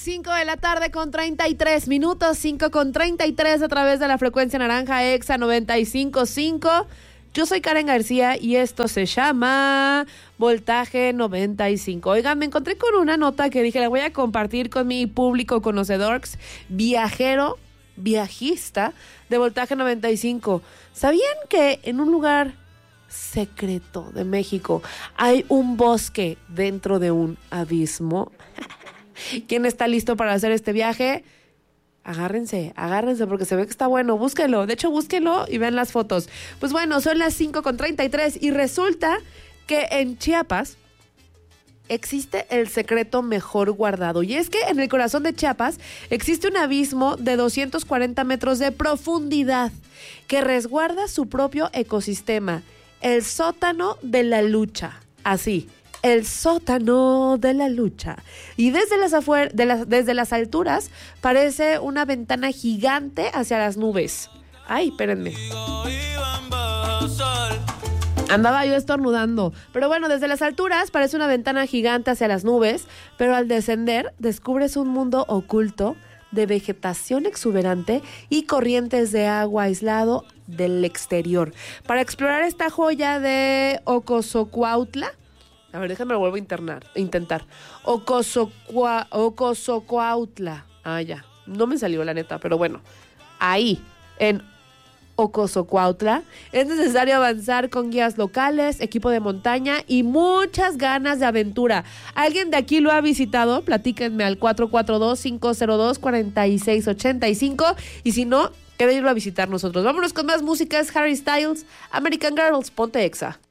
5 de la tarde con 33 minutos, 5 con 33 a través de la frecuencia naranja EXA 95.5. Yo soy Karen García y esto se llama Voltaje 95. Oigan, me encontré con una nota que dije, la voy a compartir con mi público conocedor, viajista de Voltaje 95. ¿Sabían que en un lugar secreto de México hay un bosque dentro de un abismo? ¿Quién está listo para hacer este viaje? Agárrense porque se ve que está bueno, búsquenlo, de hecho búsquenlo y vean las fotos. Pues bueno, son las 5:33 y resulta que en Chiapas existe el secreto mejor guardado. Y es que en el corazón de Chiapas existe un abismo de 240 metros de profundidad que resguarda su propio ecosistema, el sótano de la lucha, así. El sótano de la lucha. Y desde las alturas parece una ventana gigante hacia las nubes. Ay, espérenme. Andaba yo estornudando. Pero bueno, desde las alturas parece una ventana gigante hacia las nubes, pero al descender descubres un mundo oculto de vegetación exuberante y corrientes de agua aislado del exterior. Para explorar esta joya de Ocosocuautla, a ver, déjame lo vuelvo a intentar. Ocosocuautla. Ah, ya. No me salió la neta, pero bueno. Ahí, en Ocosocuautla, es necesario avanzar con guías locales, equipo de montaña y muchas ganas de aventura. ¿Alguien de aquí lo ha visitado? Platíquenme al 442-502-4685. Y si no, quiero irlo a visitar nosotros. Vámonos con más música. Es Harry Styles, American Girls. Ponte Exa.